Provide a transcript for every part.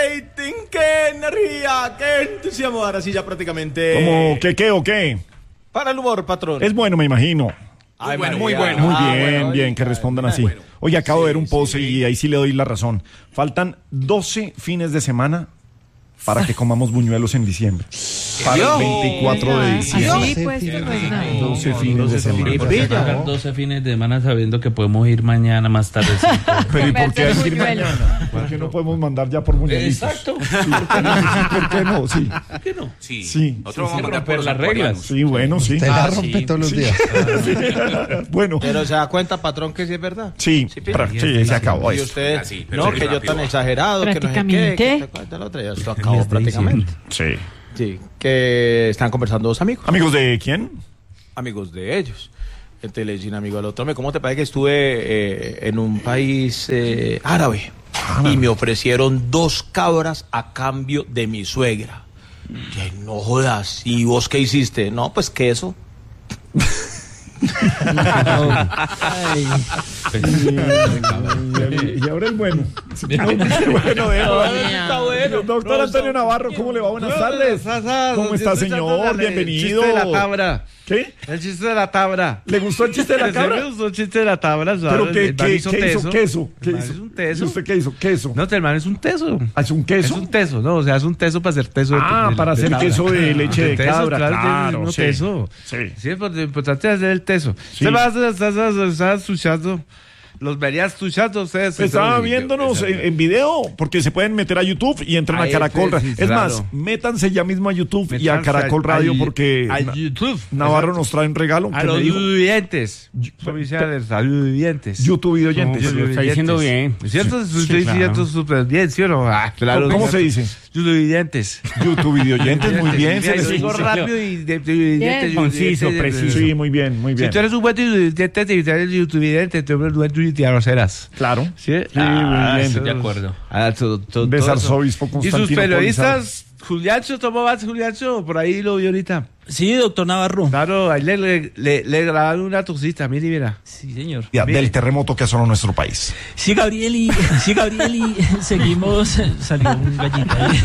rating, qué energía, qué entusiasmo. Ahora sí ya prácticamente... ¿Cómo qué o qué? Para el humor, patrón. Es bueno, me imagino. Ay, Muy bien, bien, que respondan así. Bueno. Oye, acabo de ver un post y ahí sí le doy la razón. Faltan 12 fines de semana para que comamos buñuelos en diciembre. Para el 24 de diciembre. Sí, pues no es nada. 12 fines de semana. ¿Por qué sacar 12 fines de semana sabiendo que podemos ir mañana más tarde? Pero ¿y por qué hay que ir Buñuelo. mañana? ¿Por qué no podemos mandar ya por buñuelitos? Exacto. Sí, ¿por qué no? Sí. ¿Por qué no? Sí. Nosotros vamos a mandar romper por las reglas. Sí, bueno, sí. Te la rompe todos los días. Bueno, Pero se da cuenta, patrón, que sí es verdad. sí, se acabó Y eso. usted, Así, pero no, sí, que yo rápido. tan exagerado, que no sé qué, Prácticamente. que esta cosa, la otra, ya esto acabó prácticamente. Sí. Sí, que están conversando dos amigos. ¿Amigos de quién? Amigos de ellos. Entonces le dice un amigo al otro, "Hombre, ¿cómo te parece que estuve en un país árabe? Y me ofrecieron 2 cabras a cambio de mi suegra. Y, no jodas, ¿y vos qué hiciste? No, pues queso. Y ahora el bueno. Bueno, Está bueno. Doctor Antonio Navarro, ¿cómo le va? Buenas tardes. ¿Cómo está, señor? Bienvenido. El chiste de la tabla. ¿Qué? El chiste de la tabla. ¿Le gustó el chiste de la cabra? Me gustó el chiste de la tabla. ¿Pero qué hizo? Queso. El man es un teso. ¿Y usted qué hizo? Queso. No, el man es un teso. ¿Es un queso? Es un teso, no, o sea, es un teso para hacer teso. Para hacer cabra. queso de leche de teso, cabra. Claro, no sí. teso. Sí. Sí, es importante hacer el teso. Sí. Usted va a estar escuchando. Los verías escuchando ustedes. Estaba viéndonos en video, porque se pueden meter a YouTube y entran a Ahí, Caracol. sí, Es claro. más, métanse ya mismo a YouTube y a Métanse Caracol Radio, porque a YouTube. Navarro nos trae un regalo. A que los me dijo oyentes. Provinciales, a los oyentes. YouTube y oyentes. Lo está diciendo bien. ¿Es cierto? Sí, Estoy claro. diciendo súper bien, ¿sí o no? Ah, claro. ¿Cómo se dice? Los oyentes. YouTube y oyentes, muy bien. Se Lo les digo rápido y de Conciso, preciso. Sí, muy bien, muy Si bien. tú eres un buen oyente, te eres YouTube oyente, te eres un buen tuiteador serás. Claro. Sí, muy bien. De acuerdo. Ves arzobispo Y Constantino sus periodistas, Juliancho, ¿tomó más Juliancho? Por ahí lo vi ahorita. Sí, doctor Navarro. Claro, ahí le grabaron una tosita, mire, mira. Sí, señor. Del terremoto que asoló nuestro país. Sí, Gabriel, y seguimos. Salió un gallito ahí.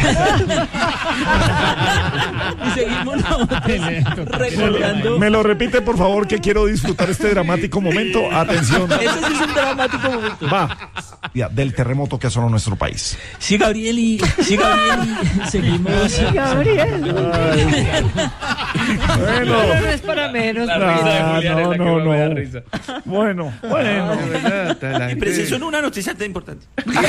Y seguimos nosotros recordando. Me lo repite, por favor, que quiero disfrutar este dramático momento. Atención. Ese sí es un dramático momento. Va. Del terremoto que asoló nuestro país. Sí, Gabriel, y seguimos. Bueno. No es para menos. No. Bueno. Y preciso en una noticia tan importante.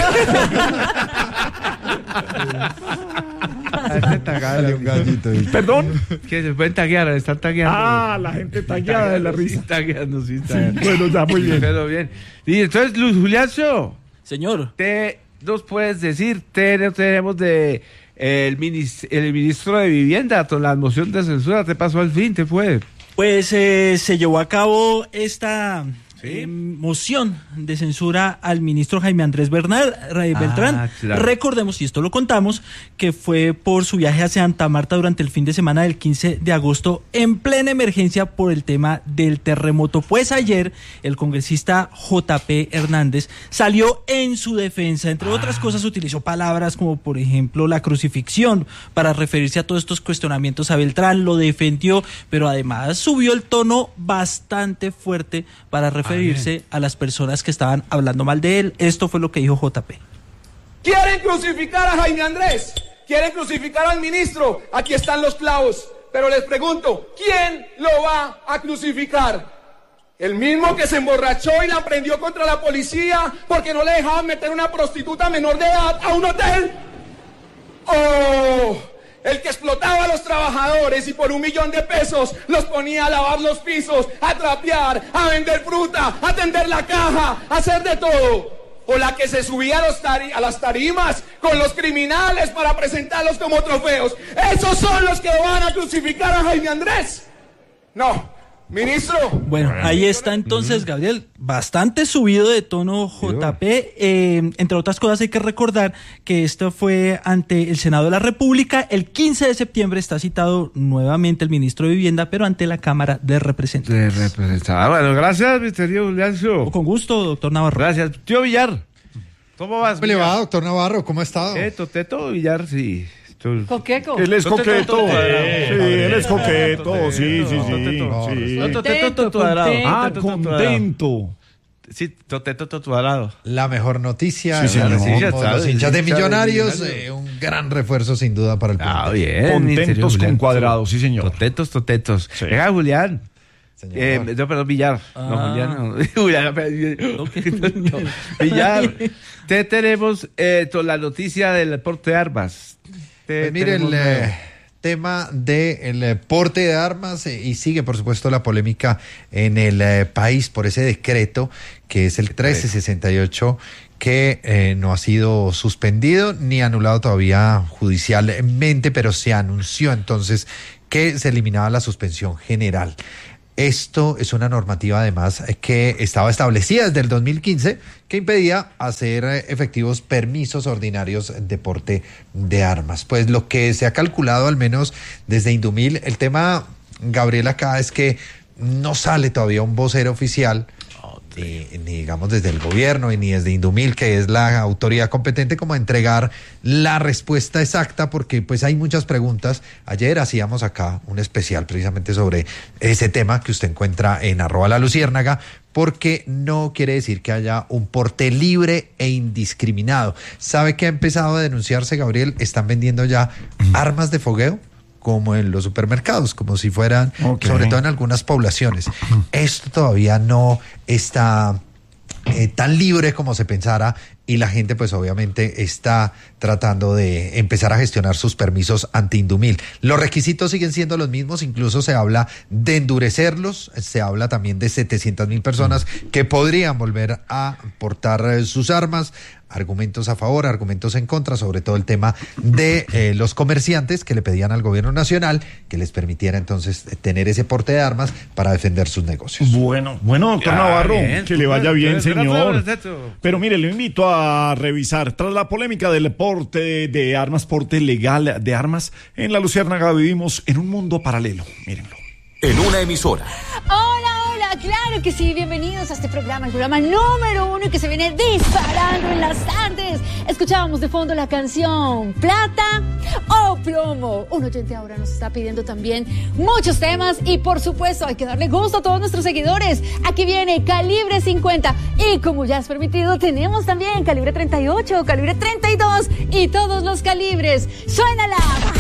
Dale un gallito. ¿Perdón? Que se pueden taguear, están tagueando. La gente tagueada de la risa. Sí, tagueando, sí, tagueando. Bueno, ya, muy bien. Pero bien. Y entonces, Luis Juliancho, Señor. ¿te nos puedes decir, tenemos de el ministro de Vivienda, con la moción de censura, te pasó al fin, te fue? Pues se llevó a cabo esta moción de censura al ministro Jaime Andrés Beltrán. Claro. Recordemos, y esto lo contamos, que fue por su viaje a Santa Marta durante el fin de semana del 15 de agosto en plena emergencia por el tema del terremoto. Pues ayer el congresista JP Hernández salió en su defensa. Entre otras cosas utilizó palabras como por ejemplo la crucifixión para referirse a todos estos cuestionamientos a Beltrán, lo defendió, pero además subió el tono bastante fuerte para referirse a las personas que estaban hablando mal de él. Esto fue lo que dijo JP. ¿Quieren crucificar a Jaime Andrés? ¿Quieren crucificar al ministro? Aquí están los clavos. Pero les pregunto, ¿quién lo va a crucificar? ¿El mismo que se emborrachó y la prendió contra la policía porque no le dejaban meter una prostituta menor de edad a un hotel? ¡Oh! El que explotaba a los trabajadores y por $1 millón los ponía a lavar los pisos, a trapear, a vender fruta, a tender la caja, a hacer de todo. O la que se subía a las tarimas con los criminales para presentarlos como trofeos. ¿Esos son los que van a crucificar a Jaime Andrés? No. Ministro. Bueno, ahí está entonces, Gabriel, bastante subido de tono JP. Entre otras cosas hay que recordar que esto fue ante el Senado de la República. El 15 de septiembre está citado nuevamente el ministro de Vivienda, pero ante la Cámara de Representantes. Bueno, gracias, misterio Juliancho. Con gusto, doctor Navarro. Gracias. Tío Villar. ¿Cómo vas? ¿Cómo le va, doctor Navarro? ¿Cómo ha estado? Teto Villar, sí. Coqueco. Él es coqueto. Sí, él es coqueto. Sí. Toteto cuadrado. Contento. Sí, Toteto cuadrado. La mejor noticia. Sí, la señor. recibimos los hinchas de Millonarios. Millonarios. Un gran refuerzo sin duda para el plantel. Bien. Contentos con cuadrado, sí, señor. Totetos. Sí. Venga, Julián. Señor. No, perdón, Villar. No, Julián. No. Julián, Villar. Te tenemos la noticia del porte de armas. Pues mire, el tema del porte de armas y sigue, por supuesto, la polémica en el país por ese decreto que es el 1368 que no ha sido suspendido ni anulado todavía judicialmente, pero se anunció entonces que se eliminaba la suspensión general. Esto es una normativa además que estaba establecida desde el 2015 que impedía hacer efectivos permisos ordinarios de porte de armas. Pues lo que se ha calculado al menos desde Indumil, el tema, Gabriel, acá es que no sale todavía un vocero oficial, ni digamos desde el gobierno y ni desde Indumil, que es la autoridad competente, como entregar la respuesta exacta, porque pues hay muchas preguntas. Ayer hacíamos acá un especial precisamente sobre ese tema que usted encuentra en @laluciérnaga, porque no quiere decir que haya un porte libre e indiscriminado. ¿Sabe qué ha empezado a denunciarse, Gabriel? Están vendiendo ya armas de fogueo como en los supermercados, como si fueran, sobre todo en algunas poblaciones. Esto todavía no está tan libre como se pensara, y la gente pues obviamente está tratando de empezar a gestionar sus permisos ante Indumil. Los requisitos siguen siendo los mismos, incluso se habla de endurecerlos, se habla también de 700.000 personas que podrían volver a portar sus armas. Argumentos a favor, argumentos en contra, sobre todo el tema de los comerciantes que le pedían al gobierno nacional que les permitiera entonces tener ese porte de armas para defender sus negocios. Bueno, doctor Navarro, bien, que le vaya bien, señor. Teto. Pero mire, le invito a revisar, tras la polémica del porte de armas, porte legal de armas, en La Luciérnaga vivimos en un mundo paralelo, mírenlo. En una emisora. Hola, claro que sí, bienvenidos a este programa, el programa número 1 que se viene disparando en las tardes. Escuchábamos de fondo la canción Plata o Plomo. Un oyente ahora nos está pidiendo también muchos temas y por supuesto hay que darle gusto a todos nuestros seguidores. Aquí viene Calibre 50 y como ya es permitido tenemos también Calibre 38, Calibre 32 y todos los calibres. ¡Suénala!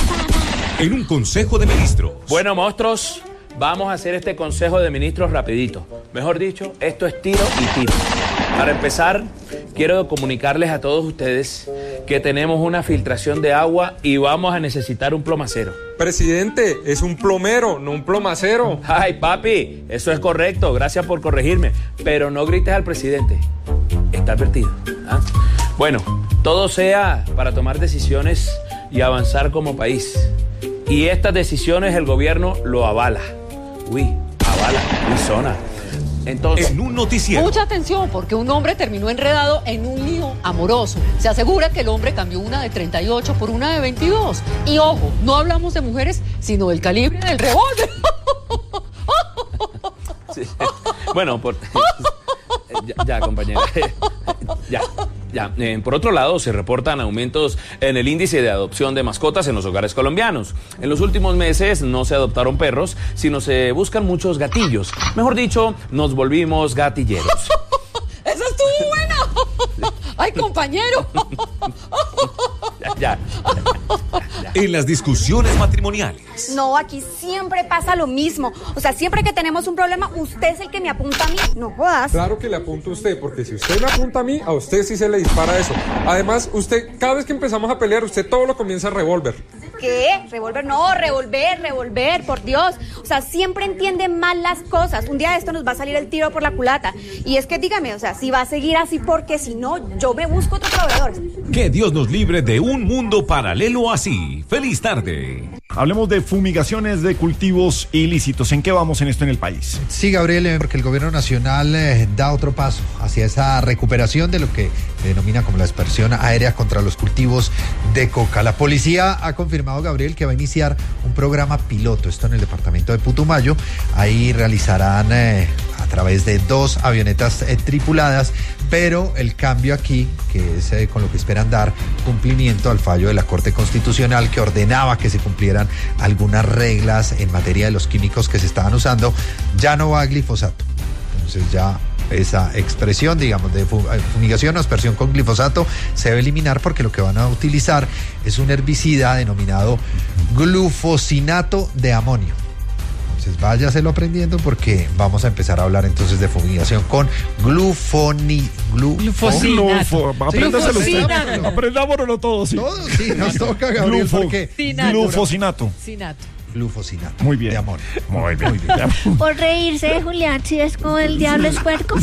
En un consejo de ministros. Bueno, monstruos, vamos a hacer este consejo de ministros rapidito. Mejor dicho, esto es tiro y tiro. Para empezar, quiero comunicarles a todos ustedes que tenemos una filtración de agua y vamos a necesitar un plomacero. Presidente, es un plomero, no un plomacero. Ay, papi, eso es correcto, gracias por corregirme. Pero no grites al presidente. Está advertido. ¿Ah? Bueno, todo sea para tomar decisiones y avanzar como país. Y estas decisiones el gobierno lo avala. Avala, zona. Entonces, en un noticiero. Mucha atención, porque un hombre terminó enredado en un lío amoroso. Se asegura que el hombre cambió una de 38 por una de 22. Y ojo, no hablamos de mujeres, sino del calibre del revólver. Sí. Bueno, ya, compañera. Ya. Por otro lado, se reportan aumentos en el índice de adopción de mascotas en los hogares colombianos. En los últimos meses no se adoptaron perros, sino se buscan muchos gatillos. Mejor dicho, nos volvimos gatilleros. ¡Eso estuvo bueno! ¡Ay, compañero! Ya. En las discusiones matrimoniales. No, aquí siempre pasa lo mismo. O sea, siempre que tenemos un problema, usted es el que me apunta a mí. No jodas. Claro que le apunto a usted, porque si usted me apunta a mí, a usted sí se le dispara eso. Además, usted, cada vez que empezamos a pelear, usted todo lo comienza a revólver. ¿Qué? ¿Revólver? No, revolver, por Dios. O sea, siempre entiende mal las cosas. Un día de esto nos va a salir el tiro por la culata. Y es que dígame, o sea, si va a seguir así, porque si no, yo me busco otro proveedor. Que Dios nos libre de un mundo paralelo así. ¡Feliz tarde! Hablemos de fumigaciones de cultivos ilícitos. ¿En qué vamos en esto en el país? Sí, Gabriel, porque el gobierno nacional da otro paso hacia esa recuperación de lo que se denomina como la dispersión aérea contra los cultivos de coca. La policía ha confirmado, Gabriel, que va a iniciar un programa piloto, esto en el departamento de Putumayo. Ahí realizarán a través de 2 avionetas tripuladas, pero el cambio aquí, que es con lo que esperan dar cumplimiento al fallo de la Corte Constitucional que ordenaba que se cumplieran algunas reglas en materia de los químicos que se estaban usando, ya no va a glifosato. Entonces ya esa expresión, digamos, de fumigación o aspersión con glifosato se debe eliminar, porque lo que van a utilizar es un herbicida denominado glufosinato de amonio. Entonces váyaselo aprendiendo, porque vamos a empezar a hablar entonces de fumigación con glufosinato. Aprendámonos todos. Sí. Todos, sí, nos toca, Gabriel, porque glufosinato. Glufosinato. Muy bien. De amor. Muy bien. Por reírse de Julián, si es como el diablo es puerco.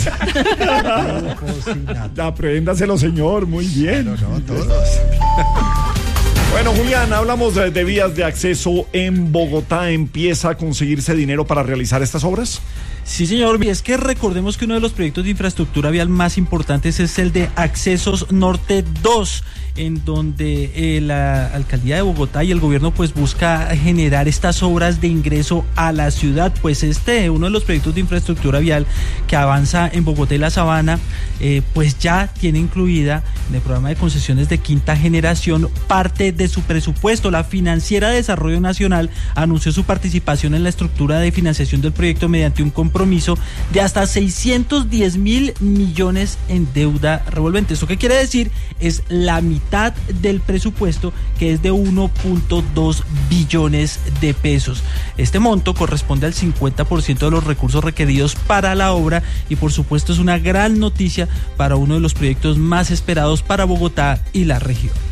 Apréndaselo, señor. Muy bien. No, todos. Bueno, Julián, hablamos de vías de acceso en Bogotá. ¿Empieza a conseguirse dinero para realizar estas obras? Sí, señor, y es que recordemos que uno de los proyectos de infraestructura vial más importantes es el de Accesos Norte 2, en donde la alcaldía de Bogotá y el gobierno pues busca generar estas obras de ingreso a la ciudad. Pues uno de los proyectos de infraestructura vial que avanza en Bogotá y la Sabana, pues ya tiene incluida en el programa de concesiones de quinta generación parte de su presupuesto. La Financiera de Desarrollo Nacional anunció su participación en la estructura de financiación del proyecto mediante un compromiso de hasta 610.000 millones en deuda revolvente. ¿Eso qué quiere decir? Es la mitad del presupuesto, que es de 1.2 billones de pesos. Este monto corresponde al 50% de los recursos requeridos para la obra y por supuesto es una gran noticia para uno de los proyectos más esperados para Bogotá y la región.